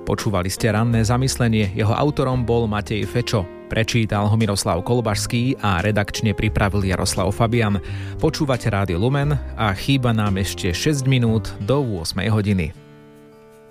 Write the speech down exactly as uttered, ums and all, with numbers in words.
Počúvali ste Ranné zamyslenie, jeho autorom bol Matej Fečo. Prečítal ho Miroslav Kolbašský a redakčne pripravil Jaroslav Fabian. Počúvate Rádio Lumen a chýba nám ešte šesť minút do ôsmej hodiny.